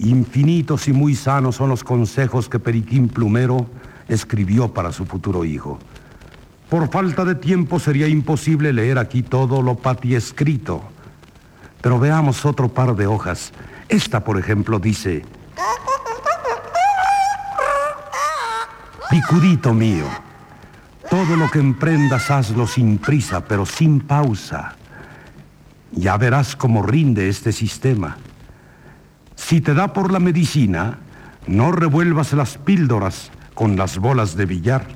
Infinitos y muy sanos son los consejos que Periquín Plumero escribió para su futuro hijo. Por falta de tiempo sería imposible leer aquí todo lo Patti escrito. Pero veamos otro par de hojas. Esta, por ejemplo, dice: Picudito mío, todo lo que emprendas hazlo sin prisa, pero sin pausa. Ya verás cómo rinde este sistema. Si te da por la medicina, no revuelvas las píldoras con las bolas de billar.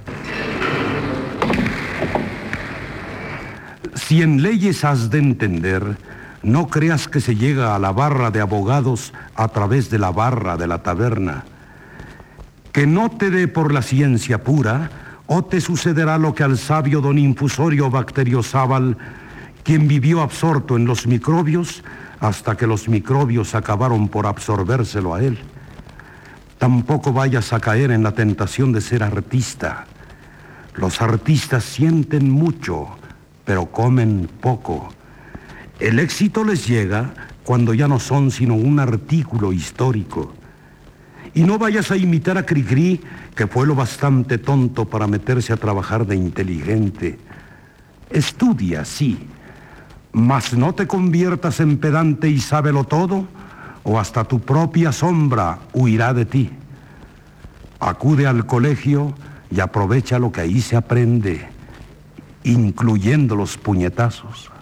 Si en leyes has de entender, no creas que se llega a la barra de abogados a través de la barra de la taberna. Que no te dé por la ciencia pura, o te sucederá lo que al sabio don Infusorio Bacteriozábal, quien vivió absorto en los microbios hasta que los microbios acabaron por absorbérselo a él. Tampoco vayas a caer en la tentación de ser artista. Los artistas sienten mucho, pero comen poco. El éxito les llega cuando ya no son sino un artículo histórico. Y no vayas a imitar a Cricri, que fue lo bastante tonto para meterse a trabajar de inteligente. Estudia, sí, mas no te conviertas en pedante y sábelo todo, o hasta tu propia sombra huirá de ti. Acude al colegio y aprovecha lo que ahí se aprende, incluyendo los puñetazos.